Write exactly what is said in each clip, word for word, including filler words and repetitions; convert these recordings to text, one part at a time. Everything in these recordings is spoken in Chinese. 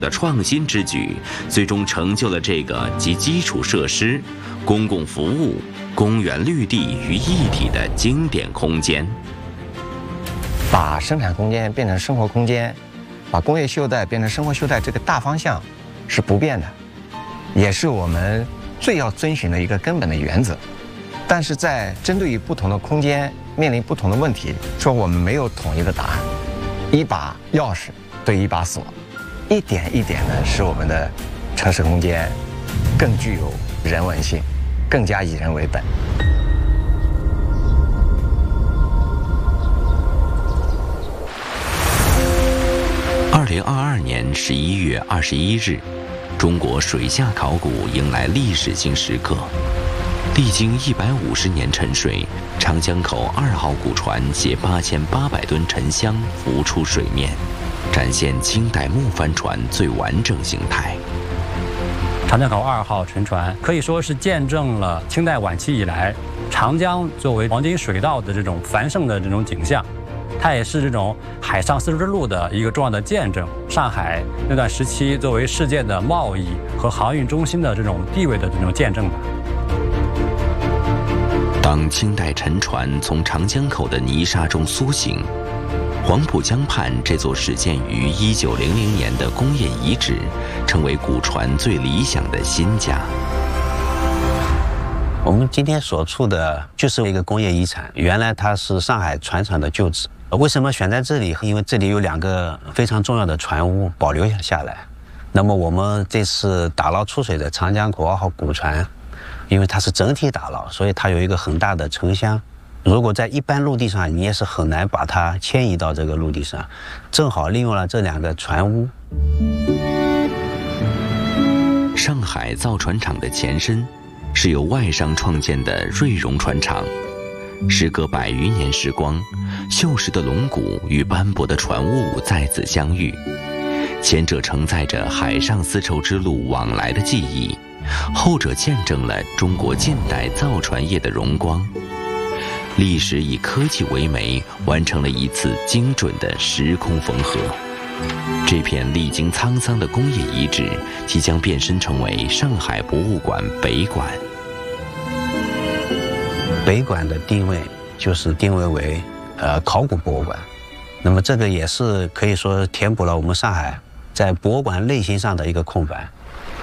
的创新之举，最终成就了这个集基础设施、公共服务、公园绿地于一体的经典空间。 把生产空间变成生活空间，把工业袖带变成生活袖带，这个大方向是不变的，也是我们最要遵循的一个根本的原则。但是在针对于不同的空间面临不同的问题，说我们没有统一的答案，一把钥匙对一把锁，一点一点的使我们的城市空间更具有人文性，更加以人为本。 二零二二年十一月二十一日，中国水下考古迎来历史性时刻。历经一百五十年沉睡，长江口二号古船携八千八百吨沉箱浮出水面，展现清代木帆船最完整形态。 长江口二号沉船可以说是见证了清代晚期以来长江作为黄金水道的这种繁盛的这种景象，它也是这种海上丝绸之路的一个重要的见证。上海那段时期作为世界的贸易和航运中心的这种地位的这种见证吧。 当清代沉船从长江口的泥沙中苏醒，黄浦江畔这座始建于一九零零年的工业遗址，成为古船最理想的新家。 我们今天所处的就是一个工业遗产，原来它是上海船厂的旧址。为什么选在这里？因为这里有两个非常重要的船坞保留下来。那么我们这次打捞出水的长江口二号古船，因为它是整体打捞，所以它有一个很大的沉箱。如果在一般陆地上，你也是很难把它迁移到这个陆地上，正好利用了这两个船坞。 上海造船厂的前身是由外商创建的瑞荣船厂，时隔百余年时光，锈蚀的龙骨与斑驳的船坞再次相遇，前者承载着海上丝绸之路往来的记忆，后者见证了中国近代造船业的荣光。历史以科技为媒，完成了一次精准的时空缝合。这片历经沧桑的工业遗址即将变身成为上海博物馆北馆。 北馆的定位就是定位为呃考古博物馆，那么这个也是可以说填补了我们上海在博物馆类型上的一个空白。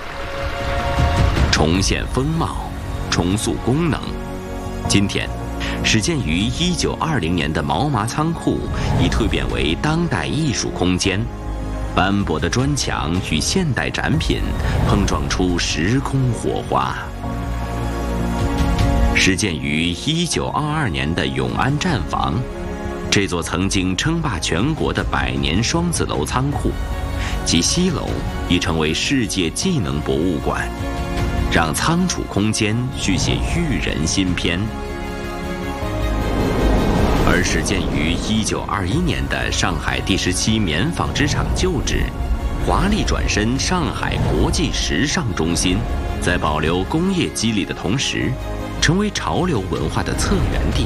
重现风貌，重塑功能。今天始建于一九二零年的毛麻仓库已蜕变为当代艺术空间，斑驳的砖墙与现代展品碰撞出时空火花。始建于一九二二年的永安站房，这座曾经称霸全国的百年双子楼仓库及西楼已成为世界技能博物馆，让仓储空间续写育人新篇。而始建于一九二一年的上海第十七棉纺织厂旧址，华丽转身上海国际时尚中心，在保留工业肌理的同时，成为潮流文化的策源地。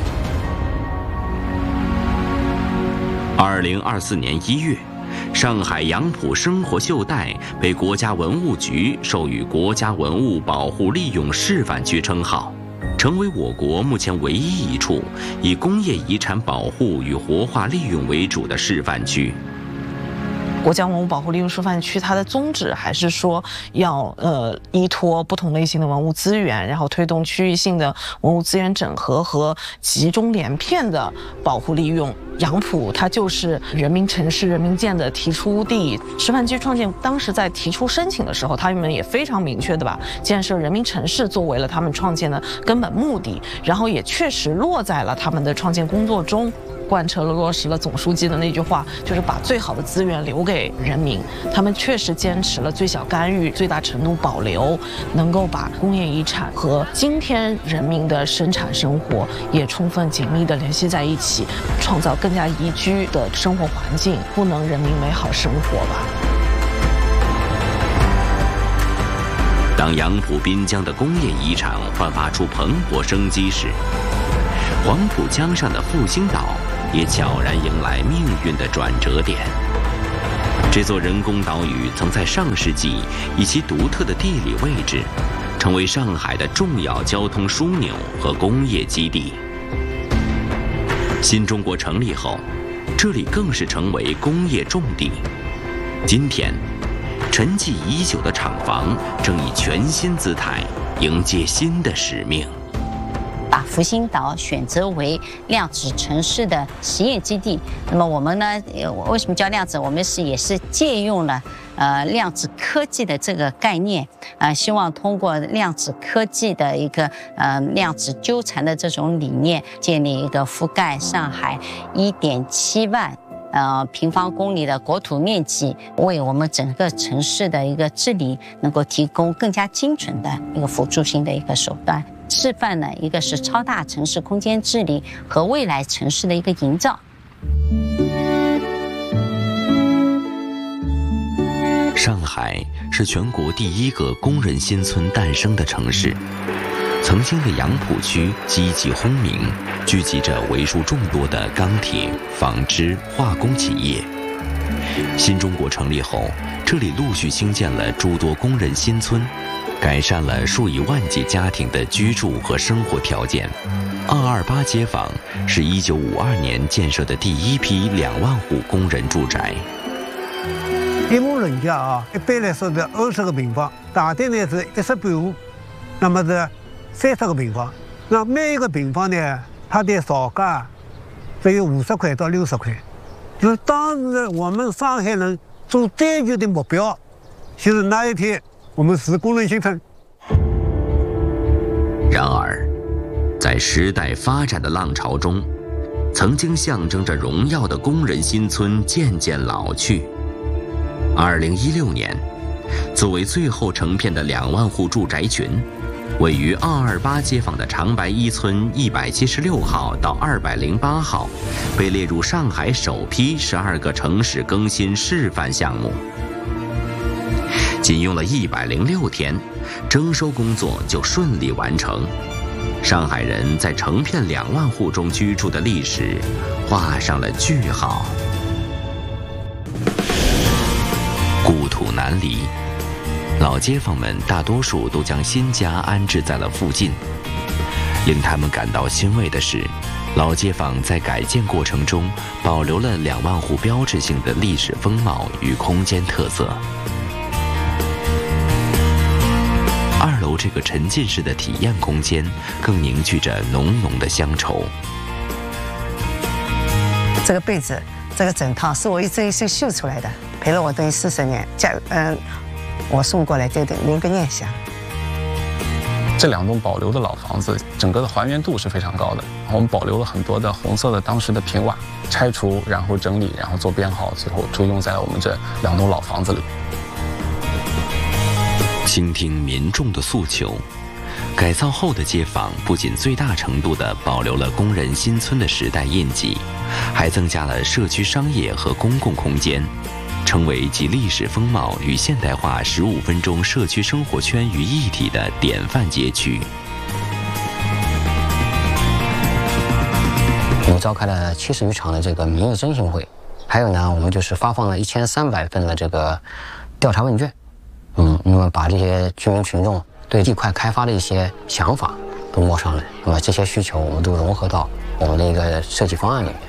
二零二四年一月，上海杨浦生活袖带被国家文物局授予国家文物保护利用示范区称号，成为我国目前唯一一处以工业遗产保护与活化利用为主的示范区。 国家文物保护利用示范区，它的宗旨还是说要呃依托不同类型的文物资源，然后推动区域性的文物资源整合和集中连片的保护利用。杨浦它就是人民城市人民建的提出地，示范区创建当时在提出申请的时候，他们也非常明确的把建设人民城市作为了他们创建的根本目的，然后也确实落在了他们的创建工作中。贯彻了落实了总书记的那句话，就是把最好的资源留给人民。他们确实坚持了最小干预、最大程度保留，能够把工业遗产和今天人民的生产生活也充分紧密地联系在一起，创造更加宜居的生活环境，不能人民美好生活吧。 当杨浦滨江的工业遗产焕发出蓬勃生机时，黄浦江上的复兴岛也悄然迎来命运的转折点。 这座人工岛屿曾在上世纪以其独特的地理位置，成为上海的重要交通枢纽和工业基地。新中国成立后，这里更是成为工业重地。今天，沉寂已久的厂房正以全新姿态迎接新的使命。 把福星岛选择为量子城市的实验基地。那么我们呢？为什么叫量子？我们是也是借用了呃量子科技的这个概念，呃，希望通过量子科技的一个呃量子纠缠的这种理念，建立一个覆盖上海一点七万。呃，平方公里的国土面积，为我们整个城市的一个治理能够提供更加精准的一个辅助性的一个手段，示范呢，一个是超大城市空间治理和未来城市的一个营造。 上海是全国第一个工人新村诞生的城市。曾经的杨浦区积极轰鸣，聚集着为数众多的钢铁、纺织、化工企业。新中国成立后，这里陆续兴建了诸多工人新村，改善了数以万计家庭的居住和生活条件。二二八街坊是一九五二年建设的第一批两万户工人住宅。 一户人家啊，一般来说是二十个平方，大的呢是一十八户，那么是三十个平方，那每一个平方呢，它的造价只有五十块到六十块。就是当时我们上海人所追求的目标，就是那一天我们是工人新村。 然而，在时代发展的浪潮中，曾经象征着荣耀的工人新村渐渐老去。二零一六年，作为最后成片的两万户住宅群。位于二二八街坊的长白一村一百七十六号到二百零八号，被列入上海首批十二个城市更新示范项目。仅用了一百零六天，征收工作就顺利完成。上海人在成片两万户中居住的历史画上了句号。故土难离。老街坊们大多数都将新家安置在了附近。令他们感到欣慰的是，老街坊在改建过程中保留了两万户标志性的历史风貌与空间特色。二楼这个沉浸式的体验空间更凝聚着浓浓的乡愁。 这个被子，这个枕套是我一针一线绣出来的，陪了我等于四十年。家嗯。我送过来就得留个念想。 这两栋保留的老房子，整个的还原度是非常高的。我们保留了很多的红色的当时的平瓦，拆除然后整理，然后做编号，最后就用在了我们这两栋老房子里。 倾听民众的诉求，改造后的街坊不仅最大程度地保留了工人新村的时代印记，还增加了社区商业和公共空间。成为集历史风貌与现代化十五分钟社区生活圈于一体的典范街区。 我们召开了七十余场的这个民意征询会，还有呢，我们就是发放了一千三百份的这个调查问卷，嗯，那么把这些居民群众对地块开发的一些想法都摸上来，那么这些需求我们都融合到我们的一个设计方案里面。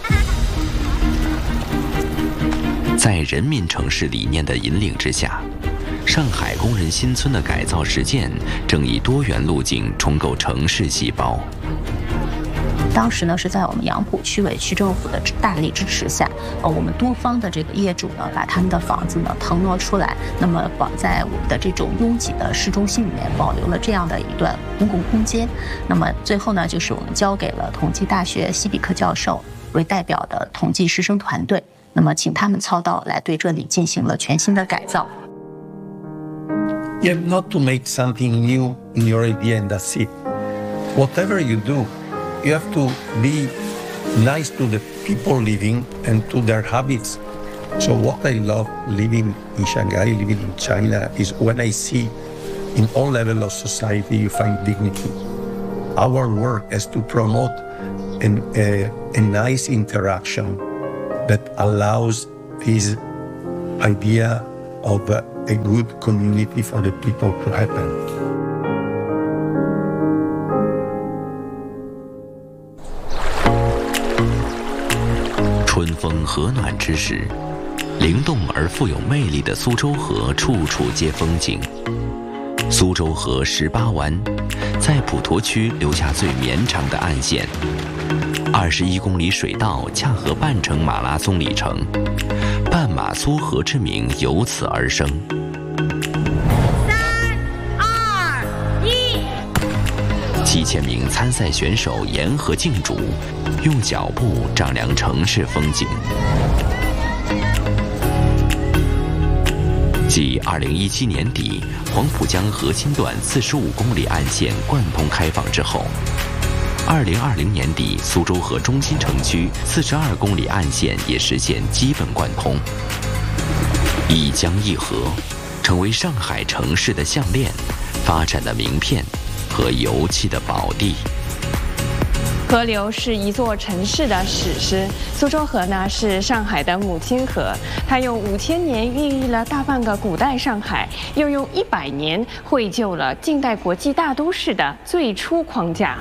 在人民城市理念的引领之下，上海工人新村的改造实践正以多元路径重构城市细胞。 当时呢是在我们杨浦区委区政府的大力支持下，呃，我们多方的这个业主呢，把他们的房子呢腾挪出来，那么保在我们的这种拥挤的市中心里面保留了这样的一段公共空间。那么最后呢，就是我们交给了同济大学西比克教授为代表的同济师生团队。那么，请他们操刀来对这里进行了全新的改造。 You have not to make something new in your idea and that's it. Whatever you do, you have to be nice to the people living and to their habits. So what I love living in Shanghai, living in China, is when I see in all levels of society you find dignity. Our work is to promote an, a, a nice interaction that allows this idea of a good community for the people to happen. 春风和暖之时，灵动而富有魅力的苏州河处处皆风景。苏州河十八弯，在普陀区留下最绵长的岸线。二十一公里水道恰合半程马拉松里程，半马苏河之名由此而生。 三、二、一。 七千名参赛选手沿河竞逐，用脚步丈量城市风景。继二零一七年底黄浦江核心段四十五公里岸线贯通开放之后，二零二零年底苏州河中心城区四十二公里岸线也实现基本贯通。一江一河，成为上海城市的项链、发展的名片和油气的宝地。 河流是一座城市的史诗，苏州河呢是上海的母亲河，它用五千年孕育了大半个古代上海，又用一百年绘就了近代国际大都市的最初框架。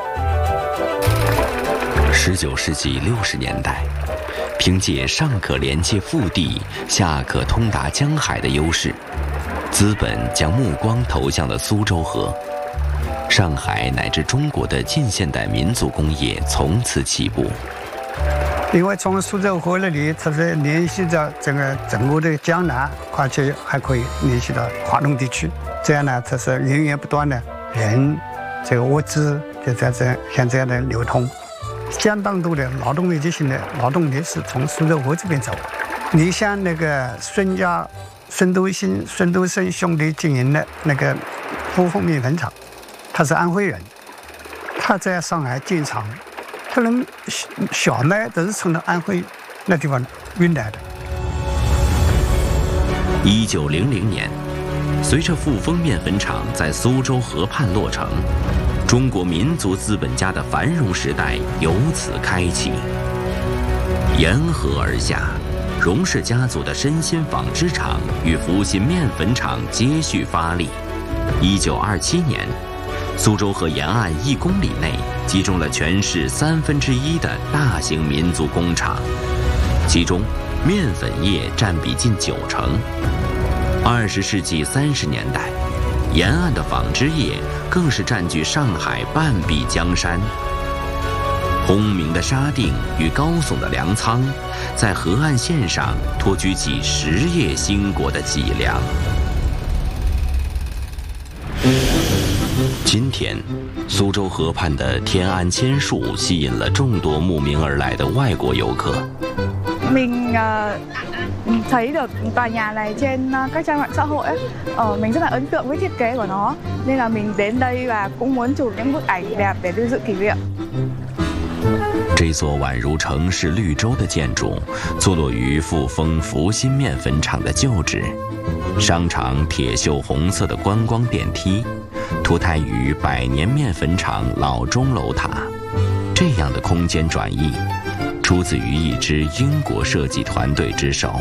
十九世纪六十年代，凭借上可连接腹地、下可通达江海的优势，资本将目光投向了苏州河。上海乃至中国的近现代民族工业从此起步。 因为从苏州河那里，它是联系着整个整个的江南，而且还可以联系到华东地区。这样呢，它是源源不断的人，这个物资就在这像这样的流通。相当多的劳动阶级的劳动力是从苏州河这边走。你像那个孙家、孙都新、孙都生兄弟经营的那个富丰面粉厂。他是安徽人，他在上海建厂，他能小麦都是从那安徽那地方运来的。 一九零零年，随着富丰面粉厂在苏州河畔落成，中国民族资本家的繁荣时代由此开启。沿河而下，荣氏家族的身心纺织厂与福新面粉厂接续发力。一九二七年。苏州河沿岸一公里内集中了全市三分之一的大型民族工厂，其中面粉业占比近九成。二十世纪三十年代，沿岸的纺织业更是占据上海半壁江山。轰鸣的沙锭与高耸的粮仓，在河岸线上托举起实业兴国的脊梁。今天，苏州河畔的天安千树吸引了众多慕名而来的外国游客。 Mình thấy được tòa nhà này trên các trang mạng xã hội ấy, mình rất là ấn tượng với thiết kế của nó, nên là mình đến đây và cũng muốn chụp những bức ảnh đẹp để lưu giữ kỷ niệm. 这座宛如城市绿洲的建筑，坐落于富丰福新面粉厂的旧址，商场铁锈红色的观光电梯。脱胎于百年面粉厂老钟楼塔，这样的空间转移，出自于一支英国设计团队之手。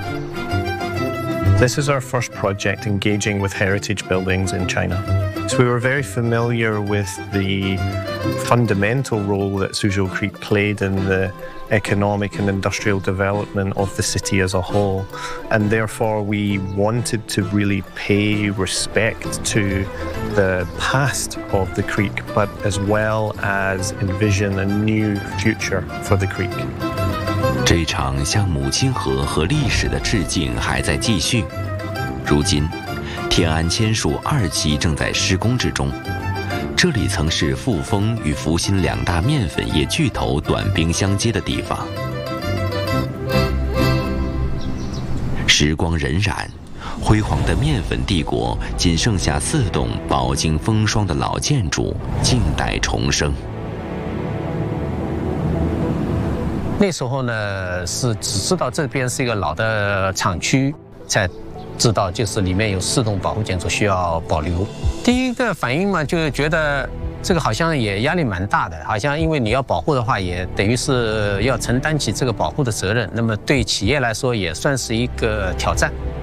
This is our first project engaging with heritage buildings in China. So we were very familiar with the fundamental role that Suzhou Creek played in the economic and industrial development of the city as a whole, and therefore we wanted to really pay respect to the past of the creek, but as well as envision a new future for the creek. 这场向母亲河和历史的致敬还在继续。如今，天安千树二期正在施工之中。这里曾是富丰与福新两大面粉业巨头短兵相接的地方。时光荏苒，辉煌的面粉帝国仅剩下四栋饱经风霜的老建筑，静待重生。 那时候呢，是只知道这边是一个老的厂区，才知道就是里面有四栋保护建筑需要保留。第一个反应嘛，就是觉得这个好像也压力蛮大的，好像因为你要保护的话，也等于是要承担起这个保护的责任，那么对企业来说也算是一个挑战。